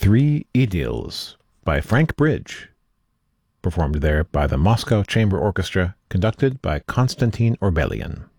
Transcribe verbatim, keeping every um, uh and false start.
Three Idylls by Frank Bridge, performed there by the Moscow Chamber Orchestra, conducted by Konstantin Orbelian.